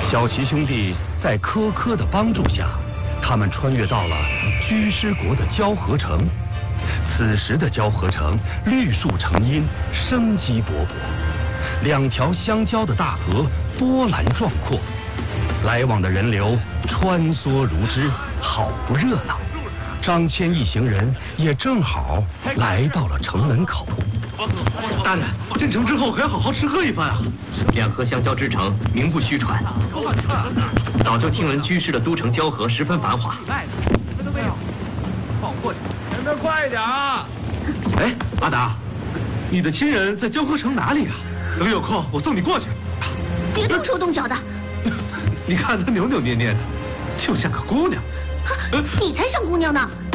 小齐兄弟在科科的帮助下，他们穿越到了居师国的交河城。此时的交河城绿树成荫，生机勃勃，两条相交的大河波澜壮阔，来往的人流穿梭如织，好不热闹。张骞一行人也正好来到了城门口。 大人，进城之后可要好好吃喝一番啊！ 两河相交之城，名不虚传。早就听闻居士的都城交河十分繁华。 放过去，前面快一点啊！哎，阿达，你的亲人在交河城哪里啊？等有空我送你过去。 别动手动脚的。 你看她扭扭捏捏的，就像个姑娘。 你才像姑娘呢！